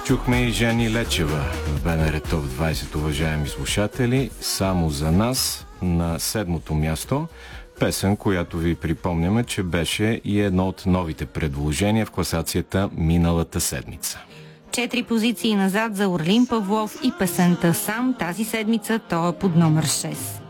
Чухме и Жени Лечева в БНР Топ 20, уважаеми слушатели. Само за нас на 7-то място. Песен, която ви припомняме, че беше и едно от новите предложения в класацията миналата седмица. 4 позиции назад за Орлин Павлов и песента "Сам" тази седмица той е под номер 6.